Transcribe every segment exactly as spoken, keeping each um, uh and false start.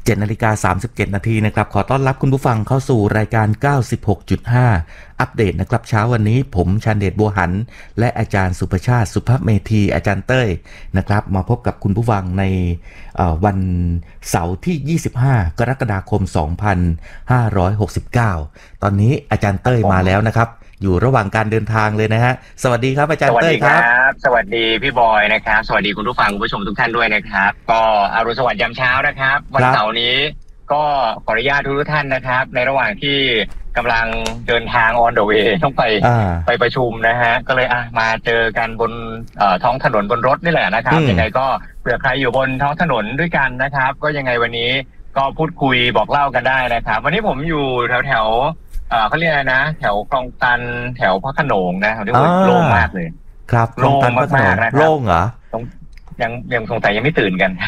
เจ็ดนาฬิกาสามสิบเจ็ดนาทีนะครับขอต้อนรับคุณผู้ฟังเข้าสู่รายการ เก้าสิบหกจุดห้า อัปเดตนะครับเช้าวันนี้ผมชันเดชบัวหันและอาจารย์สุภชาติสุภเมธีอาจารย์เต้ยนะครับมาพบกับคุณผู้ฟังในวันเสาร์ที่ยี่สิบห้ากรกฎาคมสองพันห้าร้อยหกสิบเก้าตอนนี้อาจารย์เต้ยมาแล้วนะครับอยู่ระหว่างการเดินทางเลยนะฮะสวัสดีครับอาจารย์เต้ยครับสวัสดีพี่บอยนะครับสวัสดีคุณผู้ฟังคุณผู้ชมทุกท่านด้วยนะครับก็อรุณสวัสดิ์ยามเช้านะครับวันเสาร์นี้ก็ขออนุญาตทุกท่านนะครับในระหว่างที่กำลังเดินทาง on the way ต้องไปไปประชุมนะฮะก็เลยอ่ะมาเจอกันบนท้องถนนบนรถนี่แหละนะครับยังไงก็เผื่อใครอยู่บนท้องถนนด้วยกันนะครับก็ยังไงวันนี้ก็พูดคุยบอกเล่ากันได้นะครับวันนี้ผมอยู่แถวแถวเขาเรียกอะไรนะแถวคลองตันแถวพระโขนงนะที่โล่งมากเลยครับโล่งมากๆนะครับโล่งเหรอยังยังสงสัยยังไม่ตื่นกัน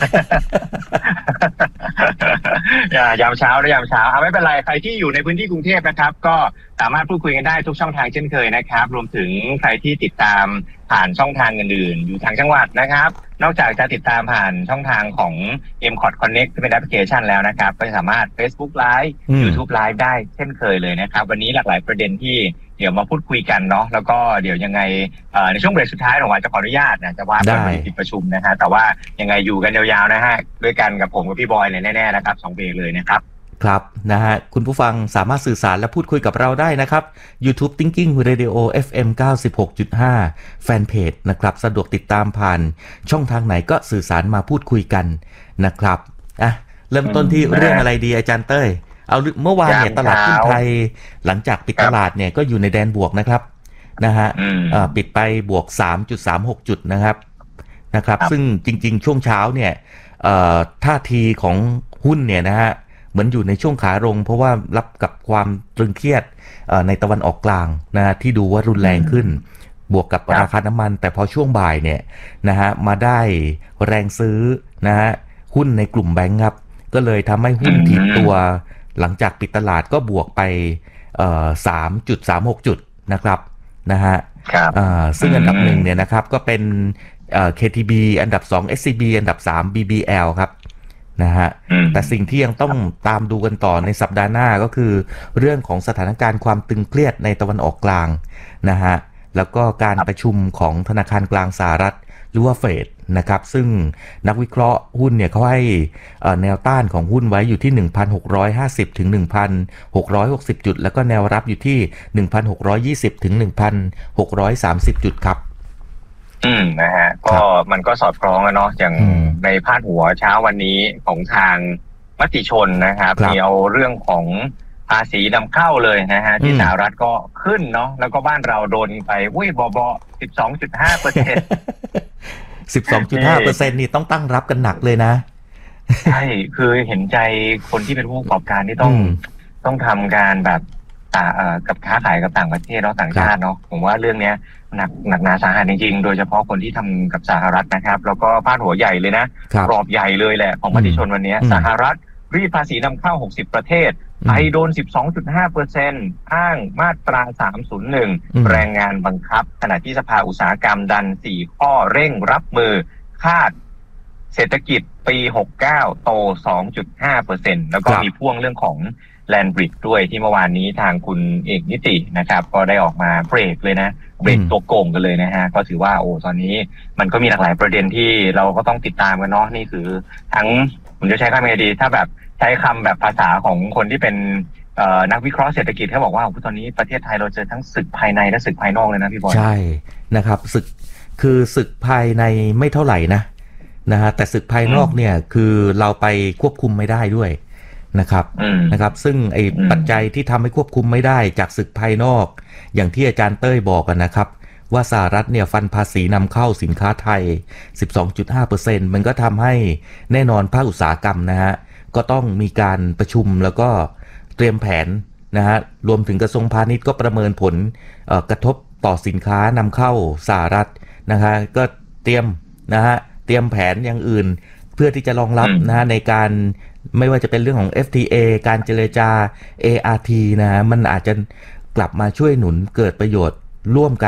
ยามเช้าและยามเช้าเอาไม่เป็นไรใครที่อยู่ในพื้นที่กรุงเทพนะครับก็สามารถพูดคุยกันได้ทุกช่องทางเช่นเคยนะครับรวมถึงใครที่ติดตามผ่านช่องทางอื่นๆอยู่ทางจังหวัดนะครับนอกจากจะติดตามผ่านช่องทางของ เอ็ม คอร์ด Connect ที่เป็นแอปพลิเคชันแล้วนะครับก็สามารถ Facebook Live YouTube Live ได้เช่นเคยเลยนะครับวันนี้หลากหลายประเด็นที่เดี๋ยวมาพูดคุยกันเนาะแล้วก็เดี๋ยวยังไงในช่วงเบรกสุดท้ายของวันจะขออนุญาตนะจะว่าไปติดประชุมนะฮะแต่ว่ายังไงอยู่กันยาวๆนะฮะด้วยกันกับผมกับพี่บอยเลยแน่ๆนะครับสองเบรกเลยนะครับครับนะฮะคุณผู้ฟังสามารถสื่อสารและพูดคุยกับเราได้นะครับ YouTube Thinking Radio เอฟ เอ็ม เก้าสิบหกจุดห้า แฟนเพจนะครับสะดวกติดตามผ่านช่องทางไหนก็สื่อสารมาพูดคุยกันนะครับอ่ะเริ่มต้นที่เรื่องอะไรดีอาจารย์เต้ยเอาเมื่อวานเนี่ยตลาดหุ้นไทยหลังจากปิดตลาดเนี่ยก็อยู่ในแดนบวกนะครับนะฮะปิดไปบวก สามจุดสามหก จุดนะครับนะครับซึ่งจริงๆช่วงเช้าเนี่ยท่าทีของหุ้นเนี่ยนะฮะเหมือนอยู่ในช่วงขาลงเพราะว่ารับกับความตรึงเครียดในตะวันออกกลางนะที่ดูว่ารุนแรงขึ้นบวกกับราคาน้ำมันแต่พอช่วงบ่ายเนี่ยนะฮะมาได้แรงซื้อนะฮะหุ้นในกลุ่มแบงก์ครับก็เลยทำให้หุ้นถีบตัวหลังจากปิดตลาดก็บวกไป สามจุดสามหก จุดนะครับนะฮะซึ่งอันดับหนึ่งเนี่ยนะครับก็เป็น เค ที บี อันดับสอง เอส ซี บี อันดับสาม บี บี แอล ครับนะฮะแต่สิ่งที่ยังต้องตามดูกันต่อในสัปดาห์หน้าก็คือเรื่องของสถานการณ์ความตึงเครียดในตะวันออกกลางนะฮะแล้วก็การประชุมของธนาคารกลางสหรัฐหรือว่าเฟดนะครับซึ่งนักวิเคราะห์หุ้นเนี่ยเขาให้แนวต้านของหุ้นไว้อยู่ที่ หนึ่งพันหกร้อยห้าสิบ ถึง หนึ่งพันหกร้อยหกสิบ จุดแล้วก็แนวรับอยู่ที่ หนึ่งพันหกร้อยยี่สิบ ถึง หนึ่งพันหกร้อยสามสิบ จุดครับอืมนะฮะก็มันก็สอดคล้องกันเนาะอย่างในพาดหัวเช้าวันนี้ของทางมติชนนะครับมีเอาเรื่องของภาษีนำเข้าเลยนะฮะที่สหรัฐก็ขึ้นเนาะแล้วก็บ้านเราโดนไปอุ้ยบอๆ สิบสองจุดห้าเปอร์เซ็นต์สิบสองจุดห้าเปอร์เซ็นต์ นี่ต้องตั้งรับกันหนักเลยนะใช่คือเห็นใจคนที่เป็นผู้ประกอบการที่ต้องต้องทำการแบบกับค้าขายกับต่างประเทศเนาะต่างชาติเนาะผมว่าเรื่องนี้หนักหนักหนาสาหัสจริงๆโดยเฉพาะคนที่ทำกับสหรัฐนะครับแล้วก็พาดหัวใหญ่เลยนะกรอบใหญ่เลยแหละของมติชนวันนี้สหรัฐรีดภาษีนำเข้าหกสิบประเทศไทยโดน สิบสองจุดห้าเปอร์เซ็นต์ อ้างมาตราสามศูนย์หนึ่งแรงงานบังคับขณะที่สภาอุตสาหกรรมดันสี่ข้อเร่งรับมือคาดเศรษฐกิจปีหกสิบเก้าโต สองจุดห้าเปอร์เซ็นต์ แล้วก็มีพ่วงเรื่องของแลนด์บริดจ์ด้วยที่เมื่อวานนี้ทางคุณเอกนิตินะครับก็ได้ออกมาเบรกเลยนะเบรกตัวโกงกันเลยนะฮะก็ถือว่าโอ้ตอนนี้มันก็มีหลากหลายประเด็นที่เราก็ต้องติดตามกันเนาะนี่คือทั้งผมจะใช้คำยังไงดีถ้าแบบใช้คำแบบภาษาของคนที่เป็นนักวิเคราะห์เศรษฐกิจเขาบอกว่าตอนนี้ประเทศไทยเราเจอทั้งศึกภายในและศึกภายนอกเลยนะพี่บอยใช่นะครับศึกคือศึกภายในไม่เท่าไหร่นะนะฮะแต่ศึกภายนอกเนี่ยคือเราไปควบคุมไม่ได้ด้วยนะครับนะครับซึ่งไอ้ปัจจัยที่ทำให้ควบคุมไม่ได้จากศึกภายนอกอย่างที่อาจารย์เต้ยบอกกันนะครับว่าสหรัฐเนี่ยฟันภาษีนำเข้าสินค้าไทย สิบสองจุดห้าเปอร์เซ็นต์ มันก็ทำให้แน่นอนภาคอุตสาหกรรมนะฮะก็ต้องมีการประชุมแล้วก็เตรียมแผนนะฮะรวมถึงกระทรวงพาณิชย์ก็ประเมินผลกระทบต่อสินค้านำเข้าสหรัฐนะฮะก็เตรียมนะฮะเตรียมแผนอย่างอื่นเพื่อที่จะรองรับนะฮะในการไม่ว่าจะเป็นเรื่องของ เอฟ ที เอ การเจรจา เอ อาร์ ที นะฮะมันอาจจะกลับมาช่วยหนุนเกิดประโยชน์ร่วมกัน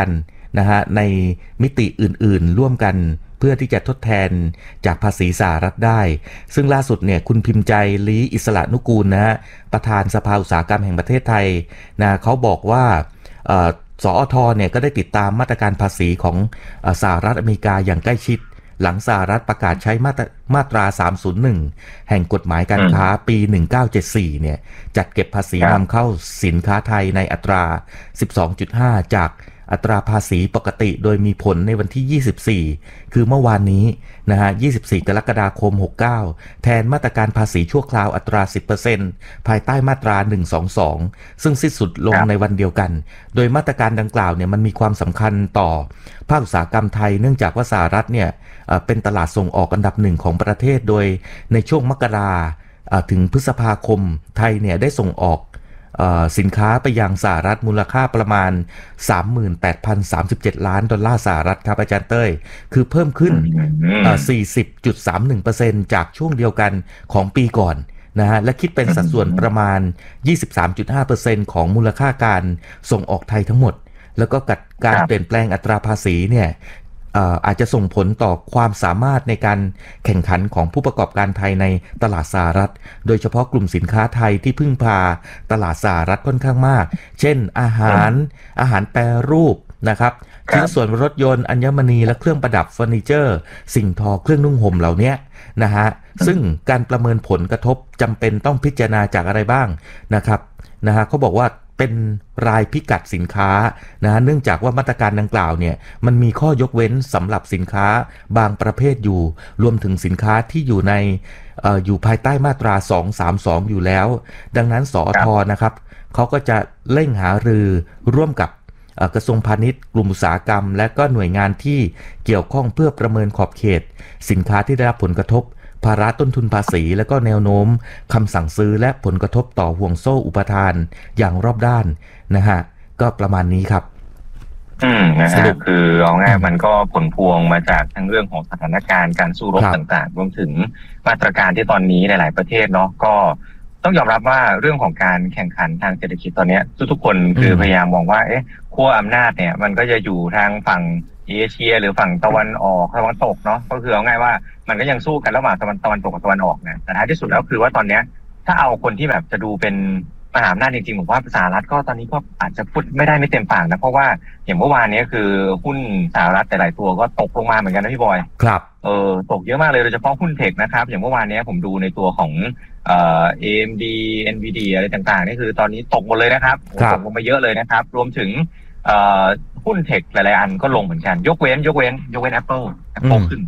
นะฮะในมิติอื่นๆร่วมกันเพื่อที่จะทดแทนจากภาษีสหรัฐได้ซึ่งล่าสุดเนี่ยคุณพิมพ์ใจลีอิสระนุกูลนะฮะประธานสภาอุตสาหกรรมแห่งประเทศไทยนะเขาบอกว่าสอทเนี่ยก็ได้ติดตามมาตรการภาษีของสหรัฐอเมริกาอย่างใกล้ชิดหลังสหรัฐประกาศใช้มาตรามาตราสามศูนย์หนึ่งแห่งกฎหมายการค้าปีหนึ่งเก้าเจ็ดสี่เนี่ยจัดเก็บภาษีนำเข้าสินค้าไทยในอัตรา สิบสองจุดห้า จากอัตราภาษีปกติโดยมีผลในวันที่ยี่สิบสี่คือเมื่อวานนี้นะฮะยี่สิบสี่กรกฎาคมหกสิบเก้าแทนมาตรการภาษีชั่วคราวอัตรา สิบเปอร์เซ็นต์ ภายใต้มาตราหนึ่งสองสองซึ่งสิ้นสุดลงในวันเดียวกันโดยมาตรการดังกล่าวเนี่ยมันมีความสำคัญต่อภาคอุตสาหกรรมไทยเนื่องจากว่าสหรัฐเนี่ยเป็นตลาดส่งออกอันดับหนึ่งของประเทศโดยในช่วงมกราถึงพฤษภาคมไทยเนี่ยได้ส่งออกสินค้าไปยังสหรัฐมูลค่าประมาณ สามหมื่นแปดพันสามสิบเจ็ด ล้านดอลลาร์สหรัฐครับอาจารย์เต้ยคือเพิ่มขึ้น สี่สิบจุดสามหนึ่งเปอร์เซ็นต์ จากช่วงเดียวกันของปีก่อนนะฮะและคิดเป็นสัดส่วนประมาณ ยี่สิบสามจุดห้าเปอร์เซ็นต์ ของมูลค่าการส่งออกไทยทั้งหมดแล้วก็การเปลี่ยนแปลงอัตราภาษีเนี่ยอาจจะส่งผลต่อความสามารถในการแข่งขันของผู้ประกอบการไทยในตลาดสหรัฐโดยเฉพาะกลุ่มสินค้าไทยที่พึ่งพาตลาดสหรัฐค่อนข้างมากเช่นอาหารอาหารแปรรูปนะครับชิ้นส่วนรถยนต์อัญมณีและเครื่องประดับเฟอร์นิเจอร์สิ่งทอเครื่องนุ่งห่มเหล่านี้นะฮะซึ่งการประเมินผลกระทบจำเป็นต้องพิจารณาจากอะไรบ้างนะครับนะฮะเขาบอกว่าเป็นรายพิกัดสินค้านะฮะเนื่องจากว่ามาตรการดังกล่าวเนี่ยมันมีข้อยกเว้นสำหรับสินค้าบางประเภทอยู่รวมถึงสินค้าที่อยู่ใน อ, ออยู่ภายใต้มาตราสองสามสองอยู่แล้วดังนั้นสอทนะครับเขาก็จะเร่งหารือร่วมกับกระทรวงพาณิชย์กลุ่มอุตสาหกรรมและก็หน่วยงานที่เกี่ยวข้องเพื่อประเมินขอบเขตสินค้าที่ได้รับผลกระทบภาระต้นทุนภาษีและก็แนวโน้มคำสั่งซื้อและผลกระทบต่อห่วงโซ่อุปทานอย่างรอบด้านนะฮะก็ประมาณนี้ครับอืมนะฮะคือเอาง่ายมันก็ผลพวงมาจากทั้งเรื่องของสถานการณ์การสู้รบต่างๆรวมถึงมาตรการที่ตอนนี้ในหลายประเทศเนาะก็ต้องยอมรับว่าเรื่องของการแข่งขันทางเศรษฐกิจตอนนี้ทุกๆคนคือพยายามมองว่าเอ๊ะขั้วอำนาจเนี่ยมันก็จะอยู่ทางฝั่งเอเชียหรือฝั่งตะวันออกตะวันตกเนาะก็คือเอาง่ายว่ามันก็ยังสู้กันระหว่างตะวันตะวันตกกับตะวันออกนะแต่ท้ายที่สุดแล้วคือว่าตอนเนี้ยถ้าเอาคนที่แบบจะดูเป็นมหาอำนาจจริงๆผมว่าสหรัฐก็ตอนนี้ก็อาจจะพูดไม่ได้ไม่เต็มปากนะเพราะว่าอย่างเมื่อวานนี้คือหุ้นสหรัฐแต่หลายตัวก็ตกลงมาเหมือนกันนะพี่บอยครับเออตกเยอะมากเลยโดยเฉพาะหุ้นเทคนะครับอย่างเมื่อวานนี้ผมดูในตัวของเอ่อ เอ เอ็ม ดี เอ็น วี ดี อะไรต่างๆนี่คือตอนนี้ตกหมดเลยนะครับตกลงมาเยอะเลยนะครับรวมถึงเอ่อหุ้นเทคหลายๆอันก็ลงเหมือนกันยกเว้นยกเว้นยกเว้น Apple Apple ขึ้น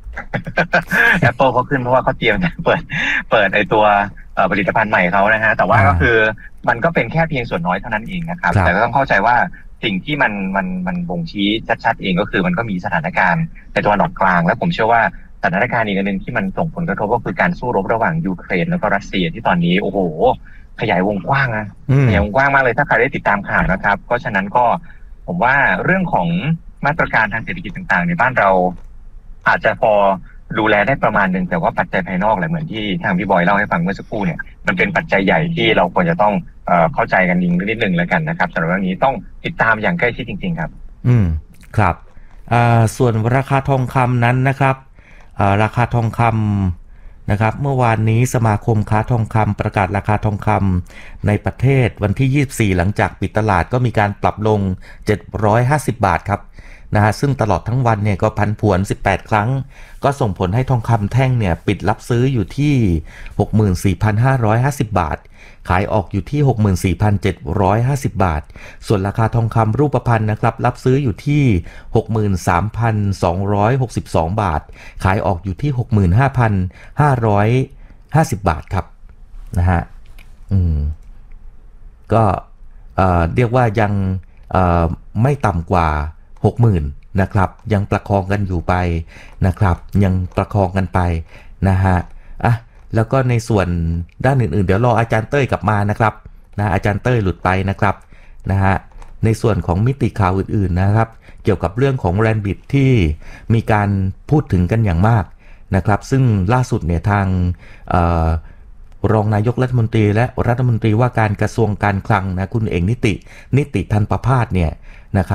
Apple เขาขึ้นเพราะว่าเขาเตรียมจะเปิดเปิดไอตัวผลิตภัณฑ์ใหม่เขานะฮะแต่ว่าก็คือมันก็เป็นแค่เพียงส่วนน้อยเท่านั้นเองนะครับแต่ก็ต้องเข้าใจว่าสิ่งที่มันมันมันบ่งชี้ชัดๆเองก็คือมันก็มีสถานการณ์ในตะวันออกกลางและผมเชื่อว่าสถานการณ์อีกอันหนึ่งที่มันส่งผลกระทบก็คือการสู้รบระหว่างยูเครนแล้วก็รัสเซียที่ตอนนี้โอ้โหขยายวงกว้างนะขยายวงกว้างมากเลยถ้าใครได้ติดตามข่าวนะครับเพราะฉะนั้นก็ผมว่าเรื่องของมาตรการทางเศรษฐกิจต่างๆในบ้านเราอาจจะพอดูแลได้ประมาณนึงแต่ว่าปัจจัยภายนอกแหละเหมือนที่ทางพี่บอยเล่าให้ฟังเมื่อสักครู่เนี่ยมันเป็นปัจจัยใหญ่ที่เราควรจะต้องเอ่อเข้าใจกันนิดนึงแล้วกันนะครับสำหรับเรื่องนี้ต้องติดตามอย่างใกล้ชิดจริงๆครับอืมครับอ่าส่วนราคาทองคำนั้นนะครับอ่าราคาทองคำนะครับเมื่อวานนี้สมาคมค้าทองคำประกาศราคาทองคำในประเทศวันที่ยี่สิบสี่หลังจากปิดตลาดก็มีการปรับลงเจ็ดร้อยห้าสิบบาทครับนะฮะซึ่งตลอดทั้งวันเนี่ยก็พันผวนสิบแปดครั้งก็ส่งผลให้ทองคำแท่งเนี่ยปิดรับซื้ออยู่ที่ หกหมื่นสี่พันห้าร้อยห้าสิบ บาทขายออกอยู่ที่ หกหมื่นสี่พันเจ็ดร้อยห้าสิบ บาทส่วนราคาทองคำรูปพรรณนะครับรับซื้ออยู่ที่ หกหมื่นสามพันสองร้อยหกสิบสอง บาทขายออกอยู่ที่ หกหมื่นห้าพันห้าร้อยห้าสิบ บาทครับนะฮะอืมก็เอ่อเรียกว่ายังเอ่อไม่ต่ำกว่าหกหมื่นนะครับยังประคองกันอยู่ไปนะครับยังประคองกันไปนะฮะอ่ะแล้วก็ในส่วนด้านอื่นๆเดี๋ยวรออาจารย์เต้ยกลับมานะครับนะอาจารย์เต้ยหลุดไปนะครับนะฮะในส่วนของมิติข่าวอื่นๆนะครับเกี่ยวกับเรื่องของแรนบิทที่มีการพูดถึงกันอย่างมากนะครับซึ่งล่าสุดเนี่ยทางเอ่อรองนายกรัฐมนตรีและรัฐมนตรีว่าการกระทรวงการคลังนะคุณเอกนิตินิติธันประภาสเนี่ยนะครับ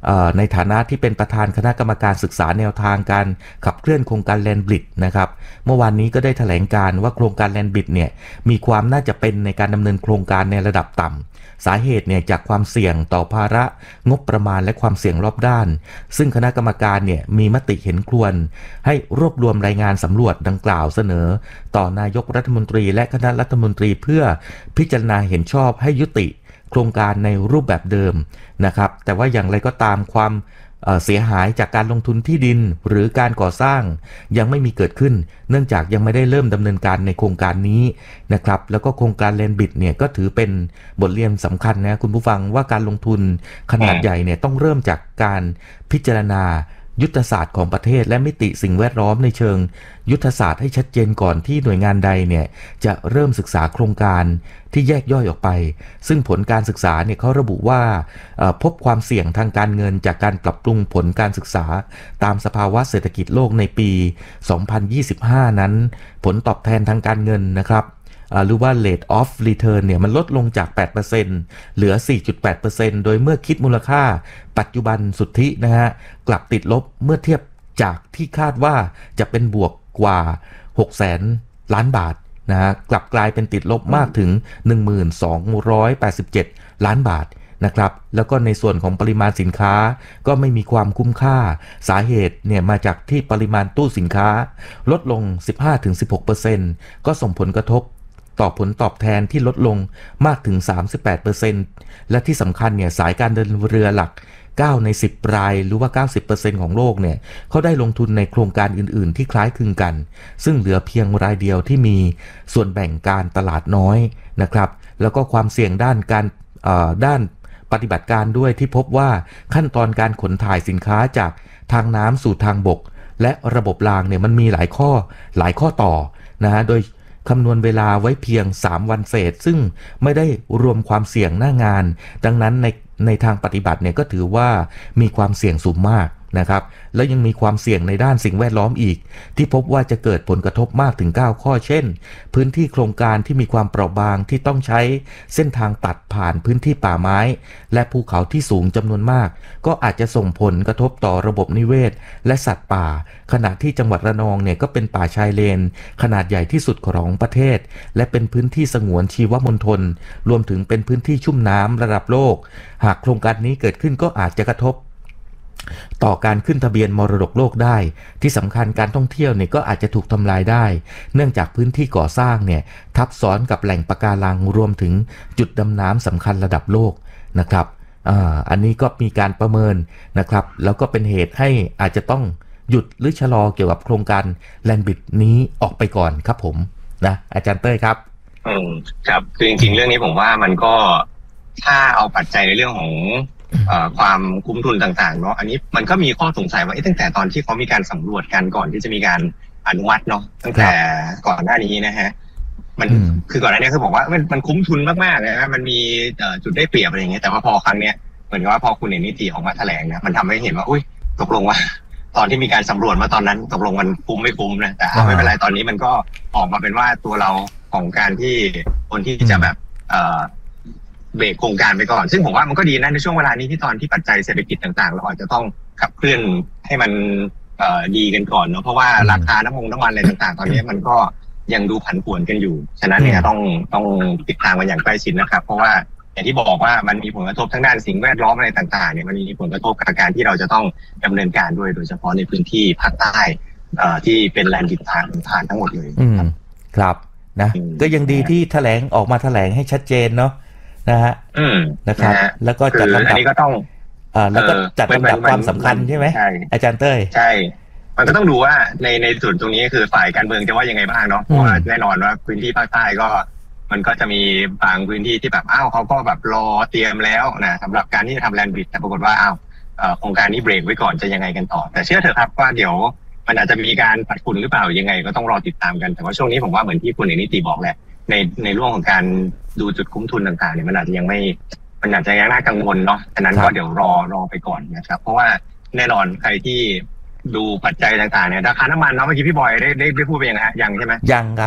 ในฐานะที่เป็นประธานคณะกรรมการศึกษาแนวทางการขับเคลื่อนโครงการแลนด์บริดจ์นะครับเมื่อวานนี้ก็ได้แถลงการว่าโครงการแลนด์บริดจ์เนี่ยมีความน่าจะเป็นในการดำเนินโครงการในระดับต่ำสาเหตุเนี่ยจากความเสี่ยงต่อภาระงบประมาณและความเสี่ยงรอบด้านซึ่งคณะกรรมการเนี่ยมีมติเห็นควรให้รวบรวมรายงานสำรวจดังกล่าวเสนอต่อนายกรัฐมนตรีและคณะรัฐมนตรีเพื่อพิจารณาเห็นชอบให้ยุติโครงการในรูปแบบเดิมนะครับแต่ว่าอย่างไรก็ตามความเอ่อเสียหายจากการลงทุนที่ดินหรือการก่อสร้างยังไม่มีเกิดขึ้นเนื่องจากยังไม่ได้เริ่มดำเนินการในโครงการนี้นะครับแล้วก็โครงการแลนด์บริดจ์เนี่ยก็ถือเป็นบทเรียนสำคัญนะคุณผู้ฟังว่าการลงทุนขนาดใหญ่เนี่ยต้องเริ่มจากการพิจารณายุทธศาสตร์ของประเทศและมิติสิ่งแวดล้อมในเชิงยุทธศาสตร์ให้ชัดเจนก่อนที่หน่วยงานใดเนี่ยจะเริ่มศึกษาโครงการที่แยกย่อยออกไปซึ่งผลการศึกษาเนี่ยเขาระบุว่าพบความเสี่ยงทางการเงินจากการปรับปรุงผลการศึกษาตามสภาวะเศรษฐกิจโลกในปีสองพันยี่สิบห้านั้นผลตอบแทนทางการเงินนะครับหรือว่า rate of return เนี่ยมันลดลงจาก แปดเปอร์เซ็นต์ เหลือ สี่จุดแปดเปอร์เซ็นต์ โดยเมื่อคิดมูลค่าปัจจุบันสุทธินะฮะกลับติดลบเมื่อเทียบจากที่คาดว่าจะเป็นบวกกว่า หกแสน ล้านบาทนะฮะกลับกลายเป็นติดลบมากถึง หนึ่งพันสองร้อยแปดสิบเจ็ด ล้านบาทนะครับแล้วก็ในส่วนของปริมาณสินค้าก็ไม่มีความคุ้มค่าสาเหตุเนี่ยมาจากที่ปริมาณตู้สินค้าลดลง สิบห้าถึงสิบหกเปอร์เซ็นต์ ก็ส่งผลกระทบต่อผลตอบแทนที่ลดลงมากถึง สามสิบแปดเปอร์เซ็นต์ และที่สำคัญเนี่ยสายการเดินเรือหลักเก้าในสิบรายหรือว่า เก้าสิบเปอร์เซ็นต์ ของโลกเนี่ยเขาได้ลงทุนในโครงการอื่นๆที่คล้ายคลึงกันซึ่งเหลือเพียงรายเดียวที่มีส่วนแบ่งการตลาดน้อยนะครับแล้วก็ความเสี่ยงด้านการด้านปฏิบัติการด้วยที่พบว่าขั้นตอนการขนถ่ายสินค้าจากทางน้ำสู่ทางบกและระบบรางเนี่ยมันมีหลายข้อหลายข้อต่อนะฮะโดยคำนวณเวลาไว้เพียงสามวันเศษซึ่งไม่ได้รวมความเสี่ยงหน้างานดังนั้นในในทางปฏิบัติเนี่ยก็ถือว่ามีความเสี่ยงสูงมากนะครับและยังมีความเสี่ยงในด้านสิ่งแวดล้อมอีกที่พบว่าจะเกิดผลกระทบมากถึงเก้าข้อเช่นพื้นที่โครงการที่มีความเปราะบางที่ต้องใช้เส้นทางตัดผ่านพื้นที่ป่าไม้และภูเขาที่สูงจำนวนมากก็อาจจะส่งผลกระทบต่อระบบนิเวศและสัตว์ป่าขณะที่จังหวัดระนองเนี่ยก็เป็นป่าชายเลนขนาดใหญ่ที่สุดของประเทศและเป็นพื้นที่สงวนชีวมณฑลรวมถึงเป็นพื้นที่ชุ่มน้ำระดับโลกหากโครงการนี้เกิดขึ้นก็อาจจะกระทบต่อการขึ้นทะเบียนมรดกโลกได้ที่สำคัญการท่องเที่ยวเนี่ยก็อาจจะถูกทำลายได้เนื่องจากพื้นที่ก่อสร้างเนี่ยทับซ้อนกับแหล่งปะการังรวมถึงจุดดำน้ำสำคัญระดับโลกนะครับอ่าอันนี้ก็มีการประเมินนะครับแล้วก็เป็นเหตุให้อาจจะต้องหยุดหรือชะลอเกี่ยวกับโครงการแลนด์บริดจ์นี้ออกไปก่อนครับผมนะอาจารย์เต้ยครับอืมครับคือจริงๆเรื่องนี้ผมว่ามันก็ถ้าเอาปัจจัยในเรื่องของความคุ้มทุนต่างๆเนาะอันนี้มันก็มีข้อสงสัยว่าตั้งแต่ตอนที่เขามีการสำรวจกันก่อนที่จะมีการอนุมัติเนาะตั้งแต่ก่อนหน้านี้นะฮะมันคือก่อนหน้านี้คือบอกว่ามันมันคุ้มทุนมากๆเลยนะมันมีจุดได้เปรียบอะไรอย่างเงี้ยแต่ว่าพอครั้งเนี้ยเหมือนกับว่าพอคุณเห็นนิติออกมาแถลงนะมันทำให้เห็นว่าอุ้ยตกลงว่าตอนที่มีการสำรวจมาตอนนั้นตกลงมันคุ้มไม่คุ้มนะแต่ไม่เป็นไรตอนนี้มันก็ออกมาเป็นว่าตัวเราของการที่คนที่จะแบบเอ่อเบรกโครงการไปก่อนซึ่งผมว่ามันก็ดีนะในช่วงเวลานี้ที่ตอนที่ปัจจัยเศรษฐกิจต่างๆเราอาจจะต้องขับเคลื่อนให้มันเอ่อดีกันก่อนเนาะเพราะว่าราคาน้ำมันน้ำมันอะไรต่างๆตอนนี้มันก็ยังดูผันผวนกันอยู่ฉะนั้นเนี่ยต้องต้องติดตามกันอย่างใกล้ชิดนะครับเพราะว่าอย่างที่บอกว่ามันมีผลกระทบทั้งด้านสิ่งแวดล้อมอะไรต่างๆเนี่ยมันมีผลกระทบกับการที่เราจะต้องดำเนินการด้วยโดยเฉพาะในพื้นที่ภาคใต้เอ่อที่เป็นแลนด์ดิบทานทานทั้งหมดเลยครับนะก็ยังดีที่แถลงออกมาแถลงให้ชัดเจนเนาะนะฮะนะครับแล้วก็จัดลำดับก็ต้องอ่าแล้วก็จัดลำดับความสำคัญใช่ไหมอาจารย์เต้ยใช่มันก็ต้องดูว่าในในส่วนตรงนี้คือฝ่ายการเมืองจะว่ายังไงบ้างเนาะเพราะว่าแน่นอนว่าพื้นที่ภาคใต้ก็มันก็จะมีบางพื้นที่ที่แบบอ้าวเขาก็แบบรอเตรียมแล้วนะสำหรับการที่จะทำแลนด์บริดจ์แต่ปรากฏว่าอ้าวโครงการนี้เบรกไว้ก่อนจะยังไงกันต่อแต่เชื่อเถอะครับว่าเดี๋ยวมันอาจจะมีการปัดฝุ่นหรือเปล่ายังไงก็ต้องรอติดตามกันแต่ว่าช่วงนี้ผมว่าเหมือนที่คุณเอกนิติบอกแหละในในเรื่องของการดูจุดคุ้มทุนต่างๆเนี่ยมันอาจจะยังไม่มันอาจจะยังน่ากังวลเนาะฉะนั้นก็เดี๋ยวรอรอไปก่อนนะครับเพราะว่าแน่นอนใครที่ดูปัจจัยต่างๆเนี่ยราคาน้ำมันเนาะเมื่อกี้พี่บอยได้ได้ได้พูดไปยังฮะยังใช่ไหมยังครับ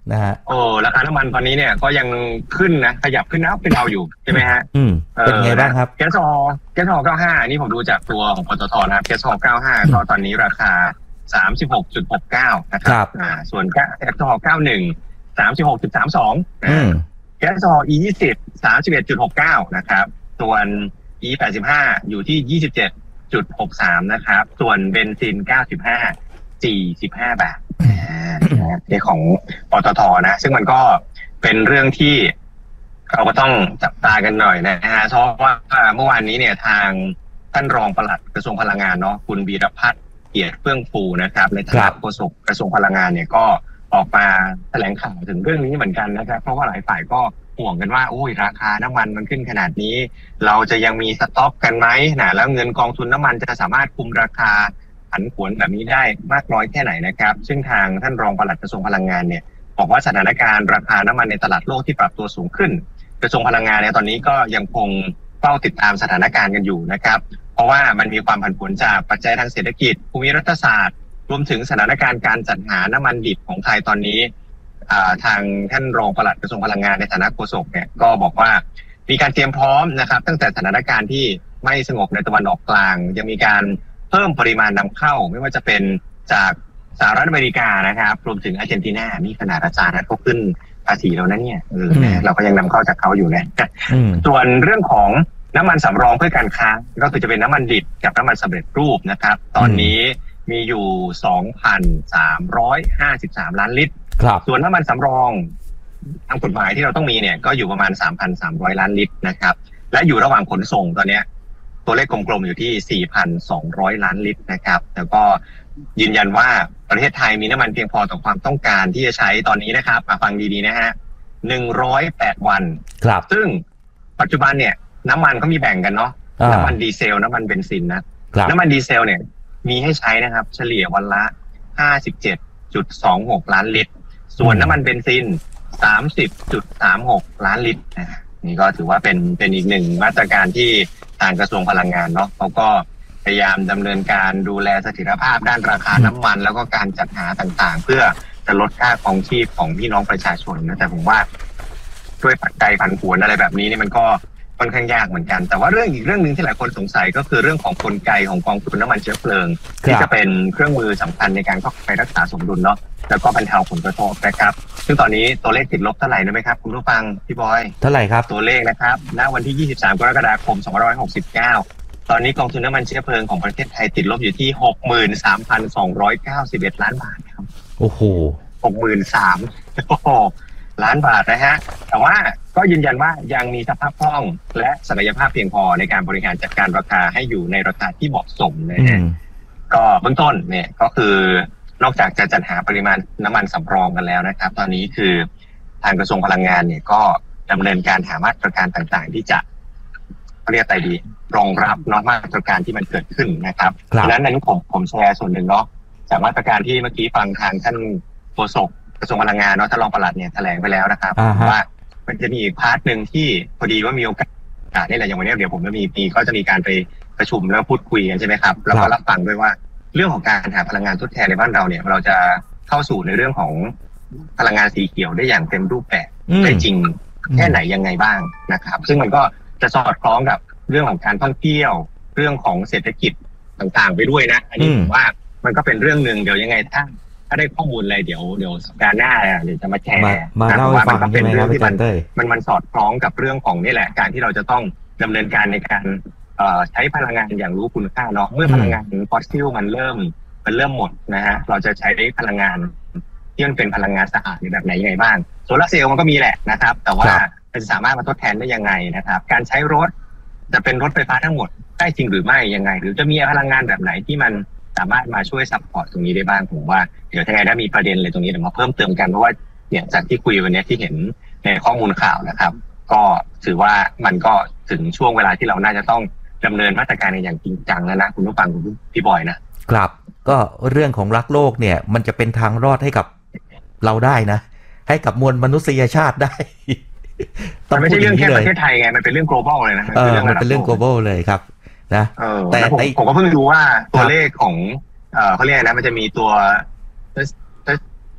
นะฮะโอ้ราคาน้ำมันตอนนี้เนี่ยก็ยังขึ้นนะขยับขึ้นนะเป็นเราอยู่ใช่ไหมฮะอืมเป็นไงบ้างครับแก๊สโซแก๊สโซเก้าห้านี่ผมดูจากตัวของปตทนะครับแก๊สโซเก้าห้าก็ตอนนี้ราคาสามสิบหกจุดหกเก้านะครับอ่าส่วนแก๊สโซเก้าหนึ่งสามสิบหกจุดสามสองแก๊สโซ อี ยี่สิบ สามสิบเอ็ดจุดหกเก้านะครับส่วน อี แปดสิบห้าอยู่ที่ยี่สิบเจ็ดจุดหกสามนะครับส่วนเบนซินเก้าสิบห้า สี่สิบห้าบาทในของปตทนะซึ่งมันก็เป็นเรื่องที่เราก็ต้องจับตากันหน่อยนะฮะเพราะว่าเมื่อวานนี้เนี่ยทางท่านรองปลัดกระทรวงพลังงานเนาะคุณวีรพัฒน์เกียรติเฟื่องฟูนะครับในฐานะโฆษกกระทรวงพลังงานเนี่ยก็ออกมาแถลงข่าวถึงเรื่องนี้เหมือนกันนะครับเพราะว่าหลายฝ่ายก็ห่วงกันว่าโอ้ยราคาน้ำมันมันขึ้นขนาดนี้เราจะยังมีสต็อกกันไหมนะแล้วเงินกองทุนน้ำมันจะสามารถคุมราคาผันผวนแบบนี้ได้มากน้อยแค่ไหนนะครับซึ่งทางท่านรองปลัดกระทรวงพลังงานเนี่ยบอกว่าสถานการณ์ราคาน้ำมันในตลาดโลกที่ปรับตัวสูงขึ้นกระทรวงพลังงานเนี่ยตอนนี้ก็ยังคงเฝ้าติดตามสถานการณ์กันอยู่นะครับเพราะว่ามันมีความผันผวนจากปัจจัยทางเศรษฐกิจภูมิรัฐศาสตร์รวมถึงสถานการณ์การจัดหาน้ำมันดิบของไทยตอนนี้ทางท่านรองปลัดกระทรวงพลังงานในฐานะโฆษกเนี่ยก็บอกว่ามีการเตรียมพร้อมนะครับตั้งแต่สถานการณ์ที่ไม่สงบในตะวันออกกลางยังมีการเพิ่มปริมาณนำเข้าไม่ว่าจะเป็นจากสหรัฐอเมริกานะครับรวมถึงอาร์เจนตินามีขนาดอาจารย์นะก็ขึ้นภาษีแล้วนะเนี่ยเออเราก็ยังนำเข้าจากเขาอยู่นะส่วนเรื่องของน้ำมันสำรองเพื่อการค้าก็คือจะเป็นน้ำมันดิบกับน้ำมันสำเร็จรูปนะครับตอนนี้มีอยู่ สองพันสามร้อยห้าสิบสาม ล้านลิตรส่วนน้ำมันสำรองทางกฎหมายที่เราต้องมีเนี่ยก็อยู่ประมาณ สามพันสามร้อย ล้านลิตรนะครับและอยู่ระหว่างขนส่งตอนนี้ตัวเลขกลมๆอยู่ที่ สี่พันสองร้อย ล้านลิตรนะครับแล้วก็ยืนยันว่าประเทศไทยมีน้ำมันเพียงพอต่อความต้องการที่จะใช้ตอนนี้นะครับมาฟังดีๆนะฮะหนึ่งร้อยแปดวันครับซึ่งปัจจุบันเนี่ยน้ำมันเขามีแบ่งกันเนาะน้ำมันดีเซลน้ำมันเบนซินนะน้ำมันดีเซลเนี่ยมีให้ใช้นะครับเฉลี่ยวันละ ห้าสิบเจ็ดจุดสองหก ล้านลิตรส่วนน้ำมันเบนซิน สามสิบจุดสามหก ล้านลิตรนี่ก็ถือว่าเป็นเป็นอีกหนึ่งมาตรการที่ทางกระทรวงพลังงานเนาะเขาก็พยายามดำเนินการดูแลเสถียรภาพด้านราคาน้ำมันแล้วก็การจัดหาต่างๆเพื่อจะลดค่าครองชีพของพี่น้องประชาชนนะแต่ผมว่าด้วยปัจจัยผันผวนอะไรแบบนี้นี่มันก็ค่อนข้างยากเหมือนกันแต่ว่าเรื่องอีกเรื่องนึงที่หลายคนสงสัยก็คือเรื่องของกลไกของกองทุนน้ำมันเชื้อเพลิงที่จะเป็นเครื่องมือสำคัญในการเข้าไปรักษาสมดุลเนาะแล้วก็บรรเทาผลกระทบนะครับซึ่งตอนนี้ตัวเลขติดลบเท่าไหร่รู้ไหมครับคุณผู้ฟังพี่บอยเท่าไหร่ครับตัวเลขนะครับณวันที่ยี่สิบสามกรกฎาคมสองพันห้าร้อยหกสิบเก้าตอนนี้กองทุนน้ำมันเชื้อเพลิงของประเทศไทยติดลบอยู่ที่ หกหมื่นสามพันสองร้อยเก้าสิบเอ็ด ล้านบาทครับโอ้โหหกหมื่นสามพัน โอ้โหล้านบาทนะฮะแต่ว่าก็ยืนยันว่ายังมีสภาพคล่องและศักยภาพเพียงพอในการบริหารจัดการราคาให้อยู่ในราคาที่เหมาะสมนะฮะก็เบื้องต้นเนี่ยก็คือนอกจากจะจัดหาปริมาณน้ำมันสำรองกันแล้วนะครับตอนนี้คือทางกระทรวงพลังงานเนี่ยก็ดำเนินการหามาตรการต่างๆที่จะเรียกอะไรดีรองรับเนาะมาตรการที่มันเกิดขึ้นนะครับดังนั้นนั้นผมผมแชร์ส่วนหนึ่งเนาะจากมาตรการที่เมื่อกี้ฟังทางท่านโฆษกกระทรวงพลังงานเนาะท่านรองปลัดเนี่ยแถลงไปแล้วนะครับว่ามันจะมีอีกพาร์ทนึงที่พอดีว่ามีโอกาสนี่แหละอย่างวันนี้เดี๋ยวผมจะมีปีก็จะมีการไปประชุมแล้วพูดคุยกันใช่ไหมครับแล้วก็รับฟังด้วยว่าเรื่องของการหาพลังงานทดแทนในบ้านเราเนี่ยเราจะเข้าสู่ในเรื่องของพลังงานสีเขียวได้อย่างเต็มรูปแบบได้จริงแค่ไหนยังไงบ้างนะครับซึ่งมันก็จะสอดคล้องกับเรื่องของการท่องเที่ยวเรื่องของเศรษฐกิจต่างๆไปด้วยนะอันนี้ผมว่ามันก็เป็นเรื่องนึงเดี๋ยวยังไงถ้าถ้าได้ข้อมูลอะไรเดี๋ยวเดี๋ยวสัปดาห์หน้าเดี๋ยวจะมาแชร์นะว่ามันก็เป็นเรื่องที่มันมัมันมันสอดคล้องกับเรื่องของนี่แหละการที่เราจะต้องดำเนินการในการใช้พลังงานอย่างรู้คุณค่าเนาะเมื่อพลังงานฟอสซิลมันเริ่มมันเริ่มหมดนะฮะเราจะใช้พลังงานที่มันเป็นพลังงานสะอาดในแบบไหนยังไงบ้างโซลาร์เซลล์มันก็มีแหละนะครับแต่ว่าจะสามารถมาทดแทนได้ยังไงนะครับการใช้รถจะเป็นรถไฟฟ้าทั้งหมดได้จริงหรือไม่ยังไงหรือจะมีพลังงานแบบไหนที่มันสามารถมาช่วยซัพพอร์ตตรงนี้ได้บ้างผมว่าเดี๋ยวถ้าไงถ้ามีประเด็นอะไรตรงนี้เดี๋ยวมาเพิ่มเติมกันเพราะว่าเนี่ยจากที่คุยวันนี้ที่เห็นในข้อมูลข่าวนะครับก็ถือว่ามันก็ถึงช่วงเวลาที่เราน่าจะต้องดำเนินมาตรการอย่างจริงจังแล้วนะคุณผู้ฟังคุณพี่บอยนะครับก็เรื่องของรักโลกเนี่ยมันจะเป็นทางรอดให้กับเราได้นะให้กับมวลมนุษยชาติได้มันไม่ใช่เรื่องแค่ประเทศไทยไงมันเป็นเรื่อง global เลยนะเออมันเป็นเรื่อง global เลยครับนะแต่ผมก็เพิ่งรู้ว่าตัวเลขของเออเขาเรียกนะมันจะมีตัว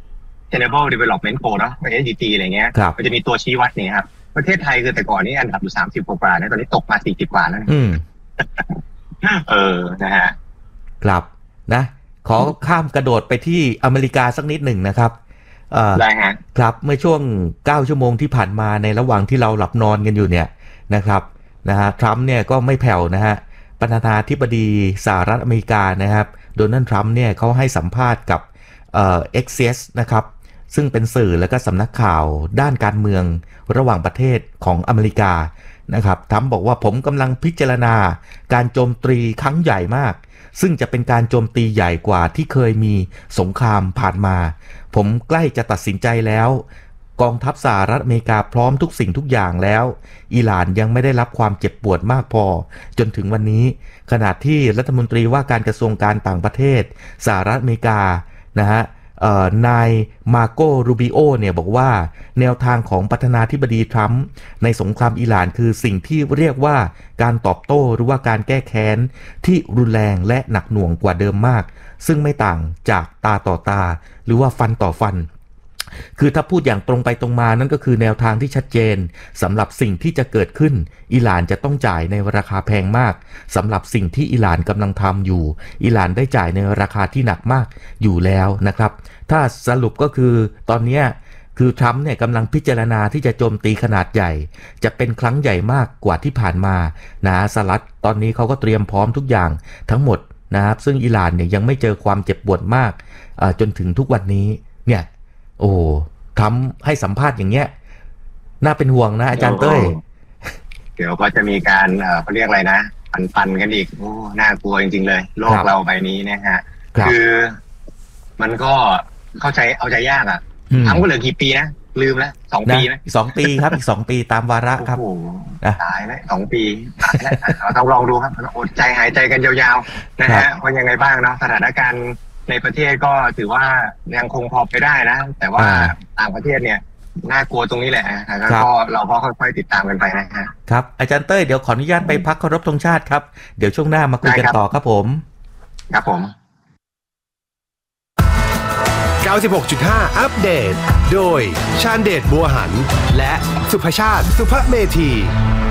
Sustainable Development Goal เนาะ เอส ดี จี อะไรเงี้ยมันจะมีตัวชี้วัดนี่ครับประเทศไทยคือแต่ก่อนนี้อันดับอยู่สามสิบกว่าๆนะตอนนี้ตกมาสี่สิบกว่าแล้วอืมเออนะฮะครับนะขอข้ามกระโดดไปที่อเมริกาสักนิดหนึ่งนะครับได้ฮะครับเมื่อช่วงเก้าชั่วโมงที่ผ่านมาในระหว่างที่เราหลับนอนกันอยู่เนี่ยนะครับนะฮะทรัมป์เนี่ยก็ไม่แผ่วนะฮะประธานาธิบดีสหรัฐอเมริกานะครับโดนัลด์ทรัมป์เนี่ยเขาให้สัมภาษณ์กับเอ่อ เอ็กซ์ เอส นะครับซึ่งเป็นสื่อและก็สำนักข่าวด้านการเมืองระหว่างประเทศของอเมริกานะครับทรัมป์บอกว่าผมกำลังพิจารณาการโจมตีครั้งใหญ่มากซึ่งจะเป็นการโจมตีใหญ่กว่าที่เคยมีสงครามผ่านมาผมใกล้จะตัดสินใจแล้วกองทัพสหรัฐอเมริกาพร้อมทุกสิ่งทุกอย่างแล้วอิหร่านยังไม่ได้รับความเจ็บปวดมากพอจนถึงวันนี้ขณะที่รัฐมนตรีว่าการกระทรวงการต่างประเทศสหรัฐอเมริกานะฮะนายมาโกรูบิโอเนี่ยบอกว่าแนวทางของประธานาธิบดีทรัมป์ในสงครามอิหร่านคือสิ่งที่เรียกว่าการตอบโต้หรือว่าการแก้แค้นที่รุนแรงและหนักหน่วงกว่าเดิมมากซึ่งไม่ต่างจากตาต่อตาหรือว่าฟันต่อฟันคือถ้าพูดอย่างตรงไปตรงมานั่นก็คือแนวทางที่ชัดเจนสำหรับสิ่งที่จะเกิดขึ้นอิหร่านจะต้องจ่ายในราคาแพงมากสำหรับสิ่งที่อิหร่านกำลังทำอยู่อิหร่านได้จ่ายในราคาที่หนักมากอยู่แล้วนะครับถ้าสรุปก็คือตอนนี้คือทรัมป์เนี่ยกำลังพิจารณาที่จะโจมตีขนาดใหญ่จะเป็นครั้งใหญ่มากกว่าที่ผ่านมานะสหรัฐตอนนี้เขาก็เตรียมพร้อมทุกอย่างทั้งหมดนะครับซึ่งอิหร่านเนี่ยยังไม่เจอความเจ็บปวดมากจนถึงทุกวันนี้เนี่ยโอ้ทำให้สัมภาษณ์อย่างเงี้ยน่าเป็นห่วงนะอาจารย์เต้ยเดี๋ยวก็จะมีการเอ่อเขาเรียกอะไรนะปันๆกันอีกโอ้น่ากลัวจริงๆเลยโลกเราใบนี้นะฮะคือมันก็เข้าใจเอาใจยากอ่ะทั้งก็เหลือกี่ปีนะลืมแล้วสองปีไหมสองปีครับอีกสองปีตามวาระครับโอ้โหตายแล้วสองปีตายแล้วเราลองดูครับอดใจหายใจกันยาวๆนะฮะว่ายังไงบ้างเนาะสถานการณ์ในประเทศก็ถือว่ายังคงพอไปได้นะแต่ว่าต่างประเทศเนี่ยน่ากลัวตรงนี้แหละแล้วก็เราก็ค่อยๆติดตามกันไปนะฮะครับอาจารย์เต้ยเดี๋ยวขออนุญาตไปพักเคารพธงชาติครับเดี๋ยวช่วงหน้ามาคุยกันต่อครับผมครับผมเก้าสิบหกจุดห้า อัปเดตโดยชาญเดชบัวหันและสุภชาติสุภเมธี